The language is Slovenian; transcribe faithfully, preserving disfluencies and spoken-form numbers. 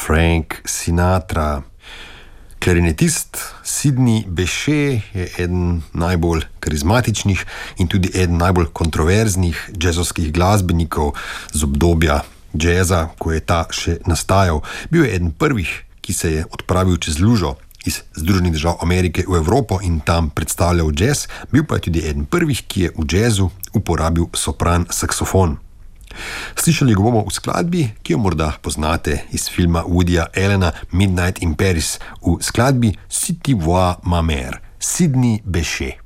Frank Sinatra. Klarinetist Sidney Bechet je eden najbolj karizmatičnih in tudi eden najbolj kontroverznih džezovskih glasbenikov z obdobja džeza, ko je ta še nastajal. Bil je eden prvih, ki se je odpravil čez lužo iz Združenih držav Amerike v Evropo in tam predstavljal džez. Bil pa je tudi eden prvih, ki je v džezu uporabil sopran saksofon. Slišali ga bomo v skladbi, ki jo morda poznate iz filma Woodyja Allena Midnight in Paris, v skladbi Si tu vois ma mère, Sidney Bechet.